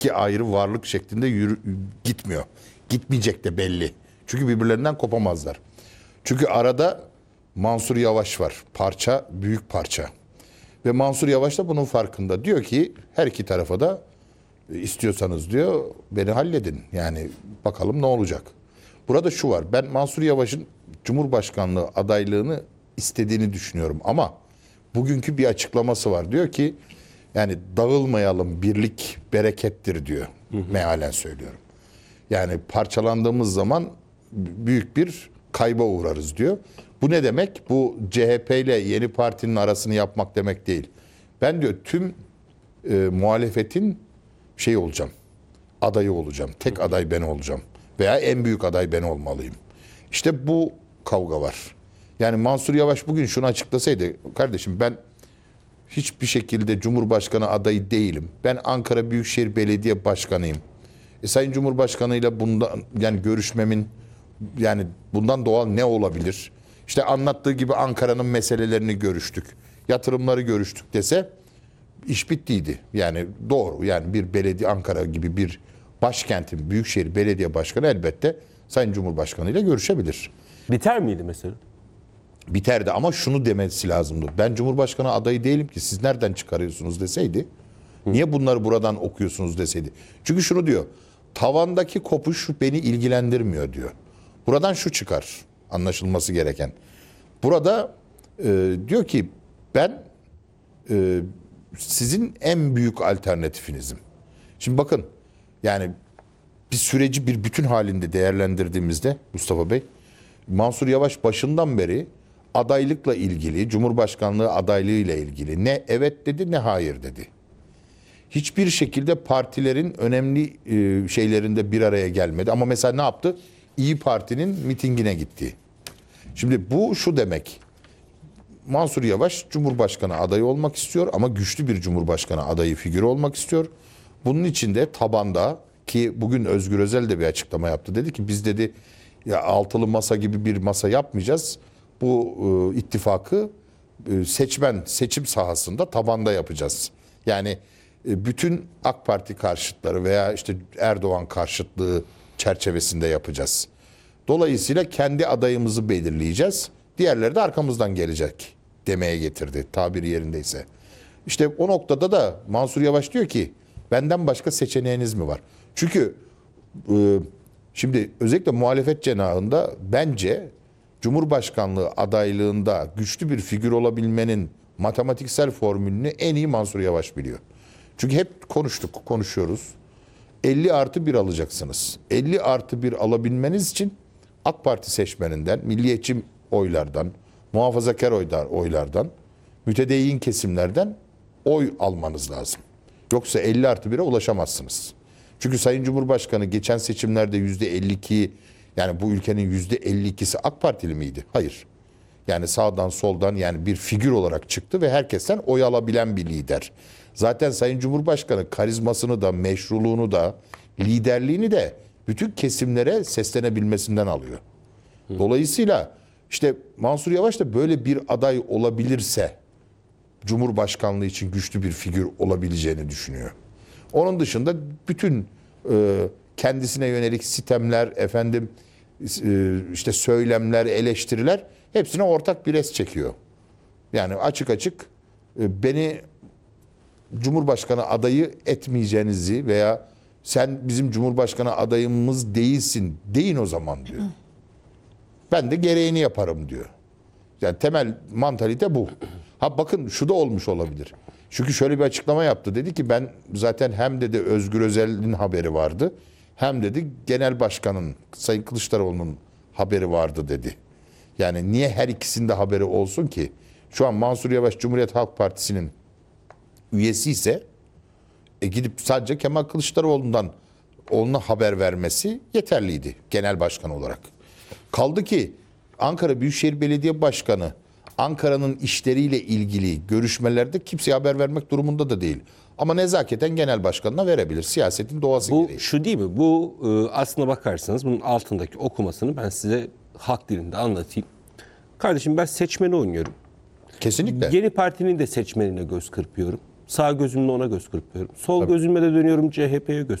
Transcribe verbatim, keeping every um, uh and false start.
iki ayrı varlık şeklinde yürü, gitmiyor. Gitmeyecek de belli. Çünkü birbirlerinden kopamazlar. Çünkü arada Mansur Yavaş var. Parça, büyük parça. Ve Mansur Yavaş da bunun farkında. Diyor ki her iki tarafa da istiyorsanız diyor beni halledin. Yani bakalım ne olacak. Burada şu var. Ben Mansur Yavaş'ın Cumhurbaşkanlığı adaylığını istediğini düşünüyorum. Ama bugünkü bir açıklaması var. Diyor ki yani dağılmayalım, birlik berekettir diyor. Hı hı. Mealen söylüyorum. Yani parçalandığımız zaman büyük bir kayba uğrarız diyor. Bu ne demek? Bu C H P ile yeni partinin arasını yapmak demek değil. Ben diyor tüm e, muhalefetin şey olacağım. Adayı olacağım. Tek aday ben olacağım. Veya en büyük aday ben olmalıyım. İşte bu kavga var. Yani Mansur Yavaş bugün şunu açıklasaydı, kardeşim ben hiçbir şekilde Cumhurbaşkanı adayı değilim. Ben Ankara Büyükşehir Belediye Başkanıyım. E, Sayın Cumhurbaşkanı ile bundan yani görüşmemin yani bundan doğal ne olabilir? İşte anlattığı gibi Ankara'nın meselelerini görüştük. Yatırımları görüştük dese iş bittiydi. Yani doğru. Yani bir belediye Ankara gibi bir başkentin Büyükşehir Belediye Başkanı elbette Sayın Cumhurbaşkanı ile görüşebilir. Biter miydi mesela? Biterdi ama şunu demesi lazımdı. Ben Cumhurbaşkanı adayı değilim ki siz nereden çıkarıyorsunuz deseydi. Hı. Niye bunları buradan okuyorsunuz deseydi. Çünkü şunu diyor. Tavandaki kopuş beni ilgilendirmiyor diyor. Buradan şu çıkar anlaşılması gereken. Burada e, diyor ki ben e, sizin en büyük alternatifinizim. Şimdi bakın yani bir süreci bir bütün halinde değerlendirdiğimizde Mustafa Bey, Mansur Yavaş başından beri adaylıkla ilgili, Cumhurbaşkanlığı adaylığıyla ilgili ne evet dedi ne hayır dedi. Hiçbir şekilde partilerin önemli e, şeylerinde bir araya gelmedi. Ama mesela ne yaptı? İyi Parti'nin mitingine gitti. Şimdi bu şu demek. Mansur Yavaş Cumhurbaşkanı adayı olmak istiyor ama güçlü bir Cumhurbaşkanı adayı figürü olmak istiyor. Bunun için de tabanda ki bugün Özgür Özel de bir açıklama yaptı. Dedi ki biz dedi ya altılı masa gibi bir masa yapmayacağız. Bu e, ittifakı e, seçmen seçim sahasında tabanda yapacağız. Yani e, bütün AK Parti karşıtları veya işte Erdoğan karşıtlığı çerçevesinde yapacağız. Dolayısıyla kendi adayımızı belirleyeceğiz. Diğerleri de arkamızdan gelecek demeye getirdi tabiri yerindeyse. İşte o noktada da Mansur Yavaş diyor ki benden başka seçeneğiniz mi var? Çünkü e, şimdi özellikle muhalefet cenahında bence Cumhurbaşkanlığı adaylığında güçlü bir figür olabilmenin matematiksel formülünü en iyi Mansur Yavaş biliyor. Çünkü hep konuştuk, konuşuyoruz. elli artı bir alacaksınız. elli artı bir alabilmeniz için AK Parti seçmeninden, milliyetçi oylardan, muhafazakar oylardan, mütedeyyin kesimlerden oy almanız lazım. Yoksa elli artı bire ulaşamazsınız. Çünkü Sayın Cumhurbaşkanı geçen seçimlerde yüzde elli iki, yani bu ülkenin yüzde elli ikisi AK Partili miydi? Hayır. Yani sağdan soldan yani bir figür olarak çıktı ve herkesten oy alabilen bir lider. Zaten Sayın Cumhurbaşkanı karizmasını da, meşruluğunu da, liderliğini de bütün kesimlere seslenebilmesinden alıyor. Dolayısıyla işte Mansur Yavaş da böyle bir aday olabilirse Cumhurbaşkanlığı için güçlü bir figür olabileceğini düşünüyor. Onun dışında bütün e, kendisine yönelik sitemler, efendim e, işte söylemler, eleştiriler hepsine ortak bir res çekiyor. Yani açık açık e, beni Cumhurbaşkanı adayı etmeyeceğinizi veya sen bizim Cumhurbaşkanı adayımız değilsin deyin o zaman diyor. Ben de gereğini yaparım diyor. Yani temel mantalite bu. Ha bakın şu da olmuş olabilir. Çünkü şöyle bir açıklama yaptı. Dedi ki ben zaten hem dedi Özgür Özel'in haberi vardı. Hem dedi Genel Başkan'ın Sayın Kılıçdaroğlu'nun haberi vardı dedi. Yani niye her ikisinde haberi olsun ki? Şu an Mansur Yavaş Cumhuriyet Halk Partisi'nin üyesi ise e gidip sadece Kemal Kılıçdaroğlu'ndan ona haber vermesi yeterliydi genel başkan olarak. Kaldı ki Ankara Büyükşehir Belediye Başkanı Ankara'nın işleriyle ilgili görüşmelerde kimseye haber vermek durumunda da değil. Ama nezaketen genel başkanına verebilir. Siyasetin doğası Bu gereği. şu değil mi? Bu e, aslına bakarsanız bunun altındaki okumasını ben size halk dilinde anlatayım. Kardeşim ben seçmeni oynuyorum. Kesinlikle. Yeni partinin de seçmenine göz kırpıyorum. Sağ gözümle ona göz kırpıyorum. Sol gözümle de dönüyorum C H P'ye göz